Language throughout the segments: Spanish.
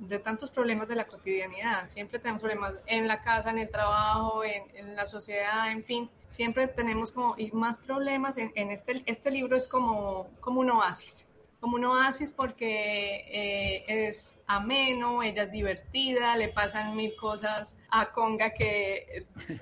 de tantos problemas de la cotidianidad. Siempre tenemos problemas en la casa, en el trabajo, en la sociedad, en fin. Siempre tenemos como y más problemas. En este libro es como un oasis. Como un oasis porque es ameno, ella es divertida, le pasan mil cosas a Conga que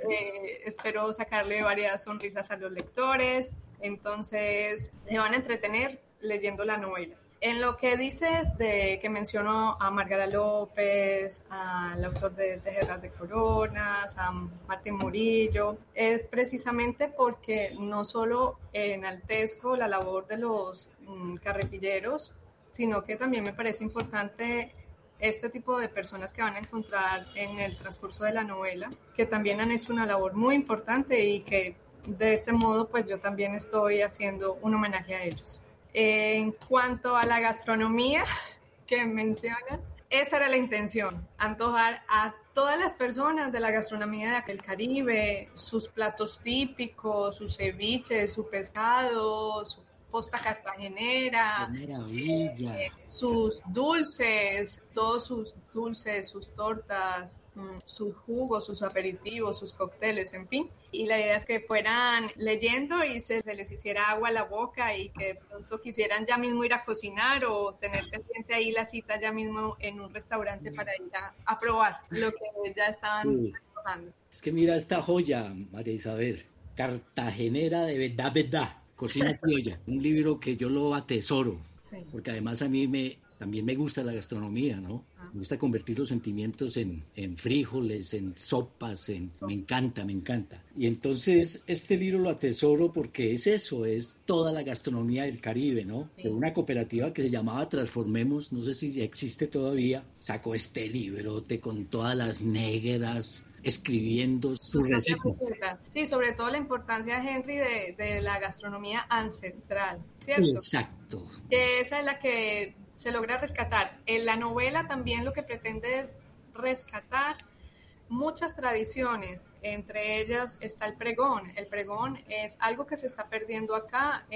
espero sacarle varias sonrisas a los lectores. Entonces se van a entretener leyendo la novela. En lo que dices de que menciono a Margarita López, al autor de Tejedor de Coronas, a Martín Murillo, es precisamente porque no solo enaltezco la labor de los carretilleros, sino que también me parece importante este tipo de personas que van a encontrar en el transcurso de la novela, que también han hecho una labor muy importante y que de este modo pues yo también estoy haciendo un homenaje a ellos. En cuanto a la gastronomía que mencionas, esa era la intención, antojar a todas las personas de la gastronomía del Caribe, sus platos típicos, sus ceviches, su pescado, su posta cartagenera, ¡Qué maravilla! Sus dulces, todos sus dulces, sus tortas, sus jugos, sus aperitivos, sus cócteles, en fin. Y la idea es que fueran leyendo y se les hiciera agua a la boca y que de pronto quisieran ya mismo ir a cocinar o tener pendiente ahí la cita ya mismo en un restaurante para ir a probar lo que ya estaban Sí. probando. Es que mira esta joya, María Isabel, Cartagenera de verdad, verdad, Cocina Criolla, un libro que yo lo atesoro, Sí. porque además a mí también me gusta la gastronomía, ¿no? Me gusta convertir los sentimientos en frijoles, en sopas, me encanta, me encanta. Y entonces este libro lo atesoro porque es eso, es toda la gastronomía del Caribe, ¿no? Sí. De una cooperativa que se llamaba Transformemos, no sé si ya existe todavía, sacó este librote con todas las negras escribiendo sus recetas. Sí, sobre todo la importancia, Henry, de la gastronomía ancestral, ¿cierto? Exacto. Que esa es la que se logra rescatar. En la novela también lo que pretende es rescatar muchas tradiciones, entre ellas está el pregón. El pregón es algo que se está perdiendo acá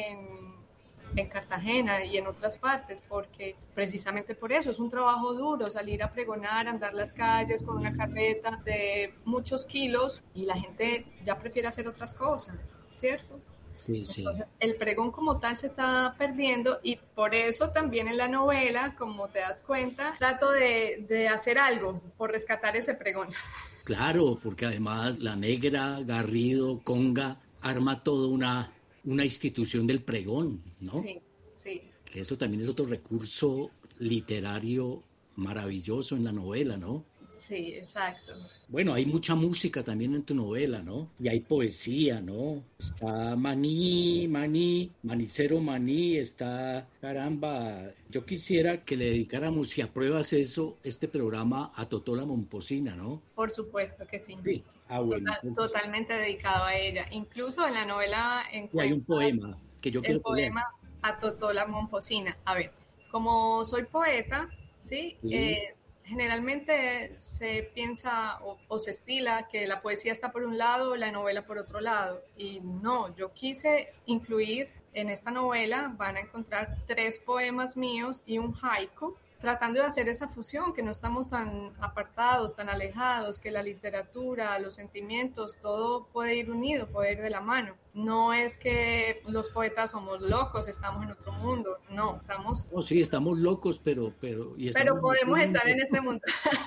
en Cartagena y en otras partes, porque precisamente por eso es un trabajo duro, salir a pregonar, andar las calles con una carreta de muchos kilos y la gente ya prefiere hacer otras cosas, ¿cierto? Sí, sí. Entonces, el pregón como tal se está perdiendo y por eso también en la novela, como te das cuenta, trato de hacer algo por rescatar ese pregón. Claro, porque además la negra, Garrido, Conga, arma toda una institución del pregón, ¿no? Sí, sí. Que eso también es otro recurso literario maravilloso en la novela, ¿no? Sí, exacto. Bueno, hay mucha música también en tu novela, ¿no? Y hay poesía, ¿no? Está Maní, Maní, Manicero Maní, está, caramba, yo quisiera que le dedicáramos, si apruebas eso, este programa a Totó la Momposina, ¿no? Por supuesto que sí. Sí. Ah, bueno. Entonces, Totalmente dedicado a ella. Incluso en la novela y hay un encuentras poema que yo el quiero que poema leas. A Totó la Momposina. A ver, como soy poeta, ¿sí? Sí. Generalmente se piensa o se estila que la poesía está por un lado, la novela por otro lado. Y no, yo quise incluir en esta novela, van a encontrar 3 poemas míos y un haiku, tratando de hacer esa fusión, que no estamos tan apartados, tan alejados, que la literatura, los sentimientos, todo puede ir unido, puede ir de la mano. No es que los poetas somos locos, estamos en otro mundo, no, estamos... Oh, sí, estamos locos, y estamos Pero en otro podemos estar mundo. en este mundo.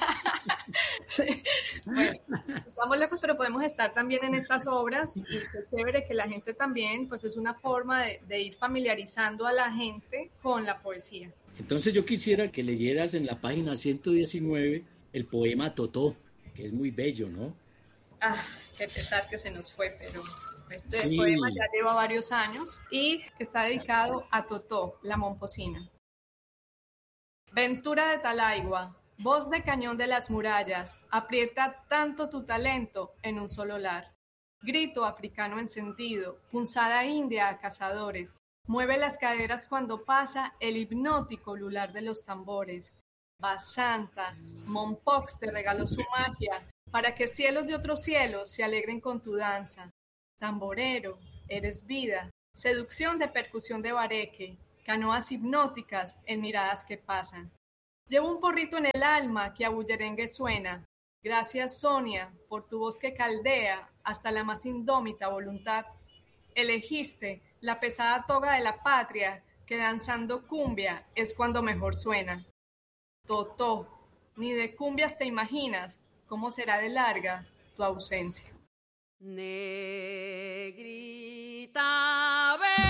Sí. Bueno, estamos locos, pero podemos estar también en estas obras y qué chévere que la gente también, pues es una forma de ir familiarizando a la gente con la poesía. Entonces yo quisiera que leyeras en la página 119 el poema Totó, que es muy bello, ¿no? Ah, qué pesar que se nos fue, pero este poema Sí, ya lleva varios años y está dedicado a Totó, la momposina. Ventura de Talaigua, voz de cañón de las murallas, aprieta tanto tu talento en un solo lar. Grito africano encendido, punzada india a cazadores, mueve las caderas cuando pasa el hipnótico lular de los tambores. Basanta, Mompox te regaló su magia, para que cielos de otros cielos se alegren con tu danza. Tamborero, eres vida, seducción de percusión de bareque, canoas hipnóticas en miradas que pasan. Llevo un porrito en el alma que a bullerengue suena. Gracias, Sonia, por tu voz que caldea hasta la más indómita voluntad. Elegiste la pesada toga de la patria que danzando cumbia es cuando mejor suena. Totó, ni de cumbias te imaginas cómo será de larga tu ausencia. Negrita,